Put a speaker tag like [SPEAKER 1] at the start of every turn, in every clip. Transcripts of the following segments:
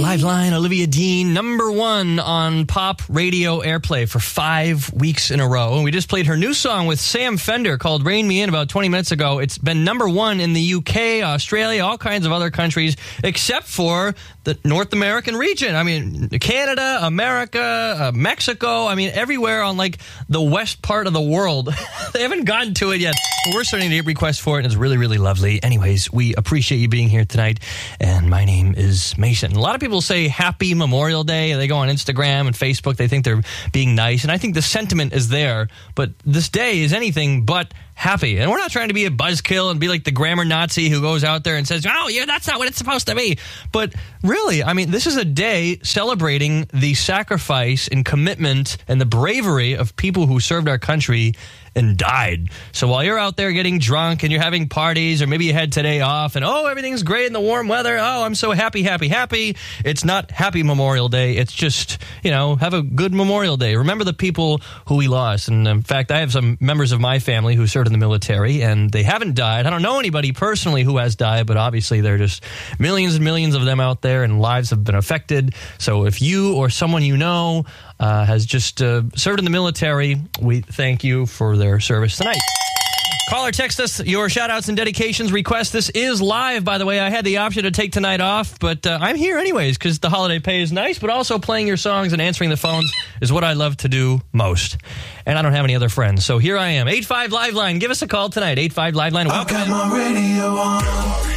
[SPEAKER 1] Liveline, Olivia Dean, number 1 on pop radio airplay for 5 weeks in a row. And we just played her new song with Sam Fender called Rain Me In about 20 minutes ago. It's been number 1 in the UK, Australia, all kinds of other countries, except for the North American region. I mean, Canada, America, Mexico, I mean, everywhere on like the west part of the world. They haven't gotten to it yet. But we're starting to get requests for it, and it's really, really lovely. Anyways, we appreciate you being here tonight. And my name is Mason. A lot of people say Happy Memorial Day. They go on Instagram and Facebook. They think they're being nice. And I think the sentiment is there. But this day is anything but happy. And we're not trying to be a buzzkill and be like the grammar Nazi who goes out there and says, oh, yeah, that's not what it's supposed to be. But really, I mean, this is a day celebrating the sacrifice and commitment and the bravery of people who served our country and died. So while you're out there getting drunk and you're having parties, or maybe you had today off and, oh, everything's great in the warm weather. Oh, I'm so happy, happy, happy. It's not Happy Memorial Day. It's just, you know, have a good Memorial Day. Remember the people who we lost. And in fact, I have some members of my family who served in the military and they haven't died. I don't know anybody personally who has died, but obviously there are just millions and millions of them out there and lives have been affected. So if you or someone you know has just served in the military, we thank you for their service tonight. Call or text us your shout-outs and dedications requests. This is live, by the way. I had the option to take tonight off, but I'm here anyways because the holiday pay is nice, but also playing your songs and answering the phones is what I love to do most. And I don't have any other friends, so here I am. 85 Liveline. Give us a call tonight. 85 Liveline.
[SPEAKER 2] I got my radio on.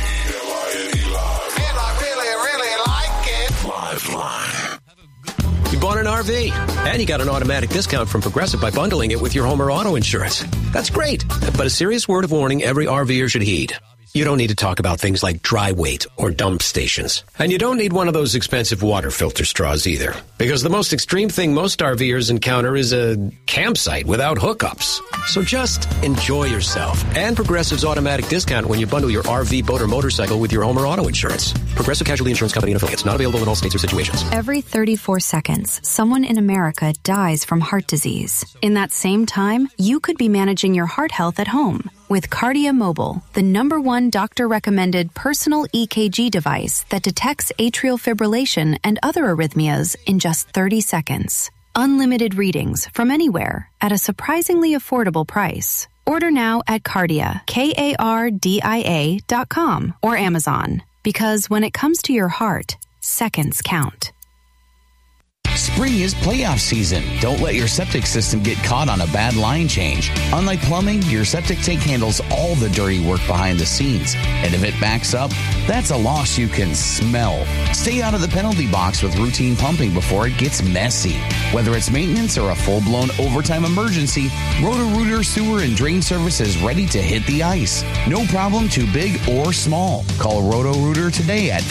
[SPEAKER 2] And I really like it. Liveline.
[SPEAKER 3] You bought an RV, and you got an automatic discount from Progressive by bundling it with your home or auto insurance. That's great, but a serious word of warning every RVer should heed. You don't need to talk about things like dry weight or dump stations. And you don't need one of those expensive water filter straws either. Because the most extreme thing most RVers encounter is a campsite without hookups. So just enjoy yourself. And Progressive's automatic discount when you bundle your RV, boat, or motorcycle with your home or auto insurance. Progressive Casualty Insurance Company and affiliates. Not available in all states or situations.
[SPEAKER 4] Every 34 seconds, someone in America dies from heart disease. In that same time, you could be managing your heart health at home. With Kardia Mobile, the #1 doctor-recommended personal EKG device that detects atrial fibrillation and other arrhythmias in just 30 seconds. Unlimited readings from anywhere at a surprisingly affordable price. Order now at Kardia, KARDIA.com or Amazon. Because when it comes to your heart, seconds count.
[SPEAKER 5] Spring is playoff season. Don't let your septic system get caught on a bad line change. Unlike plumbing, your septic tank handles all the dirty work behind the scenes. And if it backs up, that's a loss you can smell. Stay out of the penalty box with routine pumping before it gets messy. Whether it's maintenance or a full-blown overtime emergency, Roto-Rooter Sewer and Drain Service is ready to hit the ice. No problem too big or small. Call Roto-Rooter today at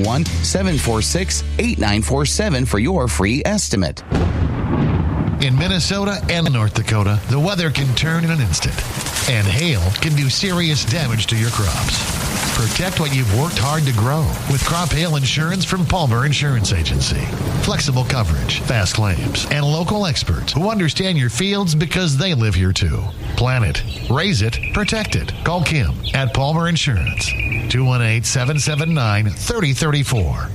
[SPEAKER 5] 701-746-8947 for your free estimate.
[SPEAKER 6] In Minnesota and North Dakota, the weather can turn in an instant, and hail can do serious damage to your crops. Protect what you've worked hard to grow with crop hail insurance from Palmer Insurance Agency. Flexible coverage, fast claims, and local experts who understand your fields because they live here too. Plan it, raise it, protect it. Call Kim at Palmer Insurance. 218-779-3034.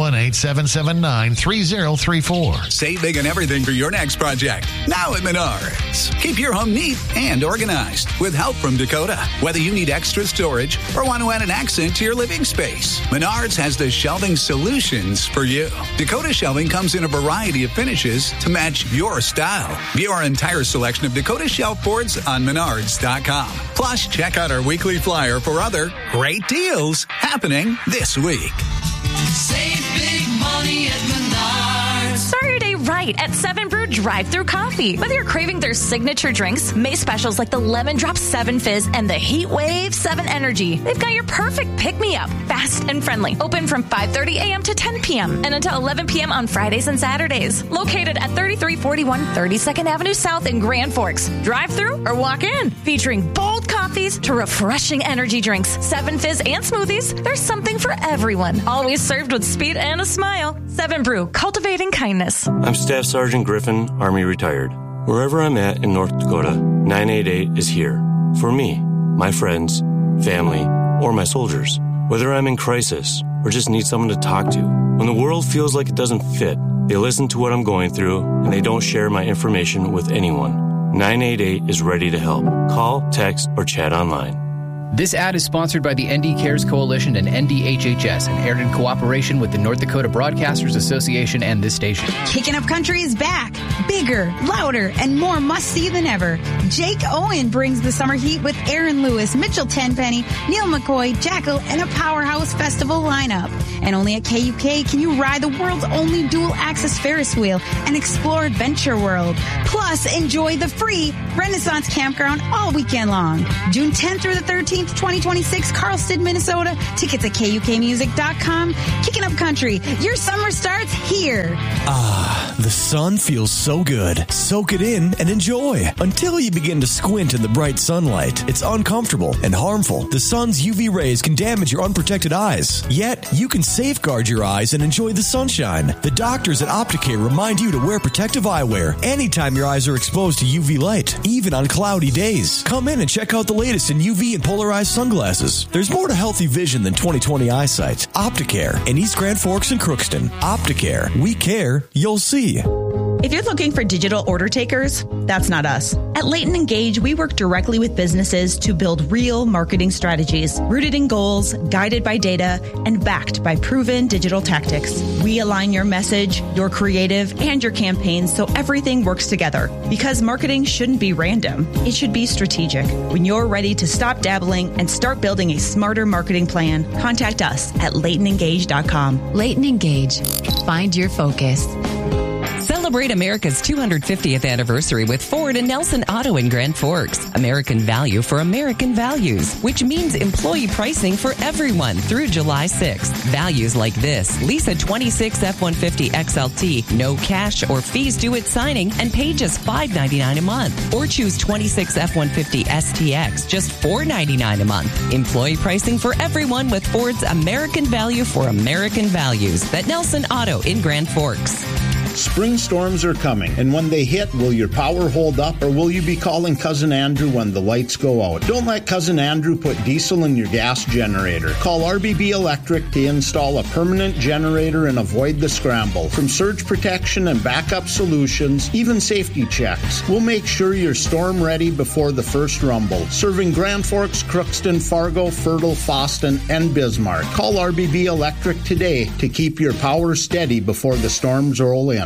[SPEAKER 6] 218-779-3034.
[SPEAKER 7] Save big on everything for your next project. Now at Menards. Keep your home neat and organized with help from Dakota. Whether you need extra storage or want to add an accent to your living space, Menards has the shelving solutions for you. Dakota shelving comes in a variety of finishes to match your style. View our entire selection of Dakota shelf boards on Menards.com. Plus, check out our weekly flyer for other great deals happening this week.
[SPEAKER 8] Save big money at Menards. Start your day right at 7 Brew Drive-Thru Coffee. Whether you're craving their signature drinks, May specials like the Lemon Drop 7 Fizz and the Heat Wave 7 Energy, they've got your perfect pick-me-up, fast and friendly. Open from 5:30 a.m. to 10 p.m. and until 11 p.m. on Fridays and Saturdays. Located at 3341 32nd Avenue South in Grand Forks. Drive-thru or walk in. Featuring bold coffees to refreshing energy drinks, 7 Fizz and smoothies, there's something for everyone. Always served with speed and a smile. 7 Brew, cultivating kindness.
[SPEAKER 9] I'm Staff Sergeant Griffin, Army retired. Wherever I'm at in North Dakota, 988 is here. For me, my friends, family, or my soldiers. Whether I'm in crisis or just need someone to talk to, When the world feels like it doesn't fit, they listen to what I'm going through, and they don't share my information with anyone. 988 is ready to help. Call, text, or chat online.
[SPEAKER 10] This ad is sponsored by the ND Cares Coalition and NDHHS and aired in cooperation with the North Dakota Broadcasters Association and this station.
[SPEAKER 11] Kicking Up Country is back. Bigger, louder, and more must-see than ever. Jake Owen brings the summer heat with Aaron Lewis, Mitchell Tenpenny, Neil McCoy, Jackal, and a powerhouse festival lineup. And only at KUK can you ride the world's only dual-axis Ferris wheel and explore Adventure World. Plus, enjoy the free Renaissance Campground all weekend long. June 10th through the 13th, 2026, Carlston, Minnesota. Tickets at KUKmusic.com. Kicking Up Country. Your summer starts here.
[SPEAKER 12] Ah, the sun feels so good. Soak it in and enjoy until you begin to squint in the bright sunlight. It's uncomfortable and harmful. The sun's UV rays can damage your unprotected eyes. Yet, you can safeguard your eyes and enjoy the sunshine. The doctors at Opticare remind you to wear protective eyewear anytime your eyes are exposed to UV light, even on cloudy days. Come in and check out the latest in UV and polarized sunglasses. There's more to healthy vision than 20/20 eyesight. Opticare in East Grand Forks and Crookston. Opticare. We care. You'll see.
[SPEAKER 13] If you're looking for digital order takers, that's not us. At Leighton Engage, we work directly with businesses to build real marketing strategies, rooted in goals, guided by data, and backed by proven digital tactics. We align your message, your creative, and your campaigns so everything works together. Because marketing shouldn't be random. It should be strategic. When you're ready to stop dabbling and start building a smarter marketing plan, contact us at LeightonEngage.com.
[SPEAKER 14] Leighton Engage. Find your focus. Celebrate America's 250th anniversary with Ford and Nelson Auto in Grand Forks. American value for American values, which means employee pricing for everyone through July 6th. Values like this: lease a 26 F-150 XLT, no cash or fees due at signing, and pay just $5.99 a month. Or choose 26 F-150 STX, just $4.99 a month. Employee pricing for everyone with Ford's American value for American values. At Nelson Auto in Grand Forks.
[SPEAKER 15] Spring storms are coming, and when they hit, will your power hold up, or will you be calling Cousin Andrew when the lights go out? Don't let Cousin Andrew put diesel in your gas generator. Call RBB Electric to install a permanent generator and avoid the scramble. From surge protection and backup solutions, even safety checks, we'll make sure you're storm ready before the first rumble. Serving Grand Forks, Crookston, Fargo, Fertile, Fosston, and Bismarck. Call RBB Electric today to keep your power steady before the storms roll in.